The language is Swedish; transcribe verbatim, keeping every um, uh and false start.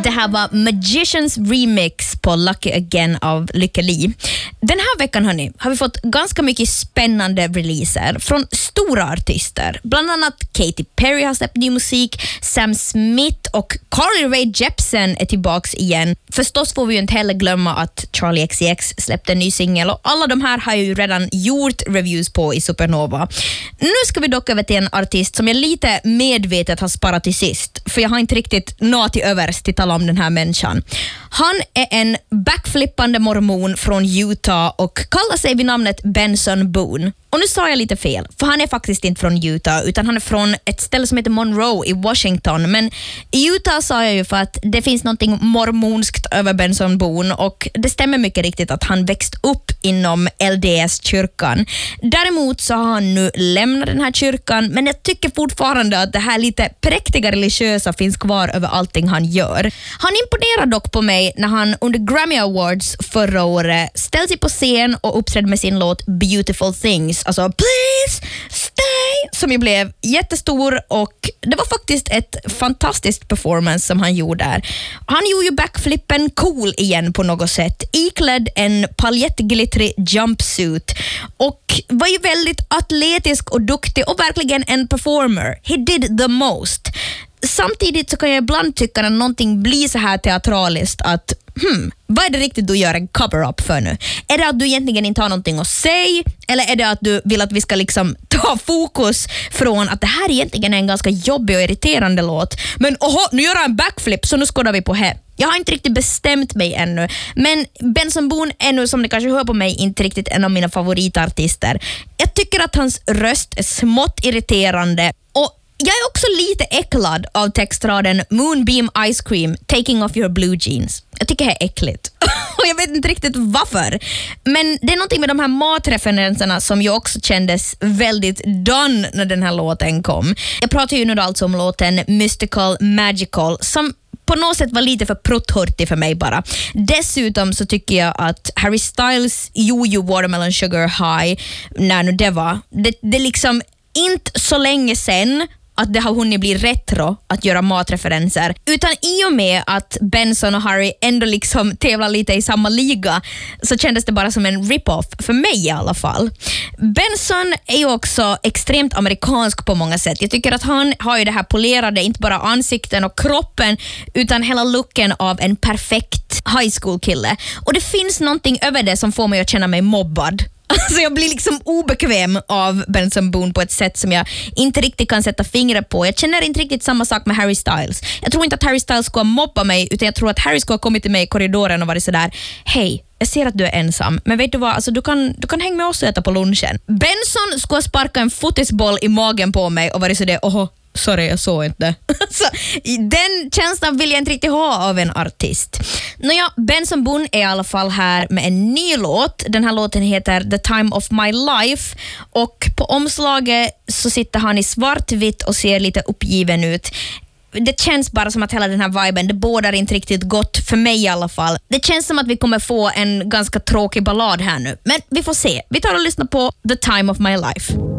Det här var Magicians remix på Lucky Again av Lykke Li. Den här veckan hörni, har vi fått ganska mycket spännande releaser från stora artister. Bland annat Katy Perry har släppt ny musik, Sam Smith och Carly Rae Jepsen är tillbaks igen. Förstås får vi ju inte heller glömma att Charlie X C X släppte en ny singel och alla de här har ju redan gjort reviews på i Supernova. Nu ska vi dock över till en artist som jag lite medvetet har sparat till sist, för jag har inte riktigt något till övers till tala om den här människan. Han är en backflippande mormon från Utah och kallar sig vid namnet Benson Boone. Och nu sa jag lite fel, för han är faktiskt inte från Utah utan han är från ett ställe som heter Monroe i Washington. Men i Utah sa jag ju för att det finns någonting mormonskt över Benson Boone och det stämmer mycket riktigt att han växt upp inom L D S-kyrkan. Däremot så har han nu lämnat den här kyrkan, men jag tycker fortfarande att det här lite präktiga religiösa finns kvar över allting han gör. Han imponerar dock på mig när han under Grammy Awards förra året ställde sig på scen och uppträdde med sin låt Beautiful Things. Alltså Please Stay, som ju blev jättestor och det var faktiskt ett fantastiskt performance som han gjorde där. Han gjorde ju backflippen cool igen på något sätt, iklädd en paljettglittrig jumpsuit och var ju väldigt atletisk och duktig och verkligen en performer. He did the most. Samtidigt så kan jag ibland tycka när någonting blir så här teatraliskt att hmm, vad är det riktigt du gör en cover-up för nu? Är det att du egentligen inte har någonting att säga? Eller är det att du vill att vi ska liksom ta fokus från att det här egentligen är en ganska jobbig och irriterande låt? Men oho, nu gör jag en backflip så nu skådar vi på här. Jag har inte riktigt bestämt mig ännu. Men Benson Boone är nu, som ni kanske hör på mig, inte riktigt en av mina favoritartister. Jag tycker att hans röst är smått irriterande och jag är också lite äcklad av textraden Moonbeam Ice Cream, taking off your blue jeans. Jag tycker det är äckligt. Och jag vet inte riktigt varför. Men det är någonting med de här matreferenserna som jag också kändes väldigt done när den här låten kom. Jag pratar ju nu alltså om låten Mystical Magical som på något sätt var lite för protthurtig för mig bara. Dessutom så tycker jag att Harry Styles Jojo Watermelon Sugar High, när nu det var, det, det liksom inte så länge sen att det har hunnit bli retro att göra matreferenser, utan i och med att Benson och Harry ändå liksom tävlar lite i samma liga så kändes det bara som en rip-off för mig i alla fall. Benson är ju också extremt amerikansk på många sätt. Jag tycker att han har ju det här polerade, inte bara ansikten och kroppen utan hela looken av en perfekt high school kille. Och det finns någonting över det som får mig att känna mig mobbad. Alltså jag blir liksom obekväm av Benson Boone på ett sätt som jag inte riktigt kan sätta fingret på. Jag känner inte riktigt samma sak med Harry Styles. Jag tror inte att Harry Styles ska mobba mig, utan jag tror att Harry ska ha kommit till mig i korridoren och varit sådär: hej, jag ser att du är ensam, men vet du vad, alltså, du, kan, du kan hänga med oss och äta på lunchen. Benson ska sparka en fotisboll i magen på mig och varit sådär: oho, sorry, jag såg inte. Så, den känslan vill jag inte riktigt ha av en artist. Nåja, Benson Boone är i alla fall här med en ny låt. Den här låten heter The Time of My Life och på omslaget så sitter han i svartvitt och ser lite uppgiven ut. Det känns bara som att hela den här viben, det bådar inte riktigt gott för mig i alla fall. Det känns som att vi kommer få en ganska tråkig ballad här nu. Men vi får se. Vi tar och lyssnar på The Time of My Life.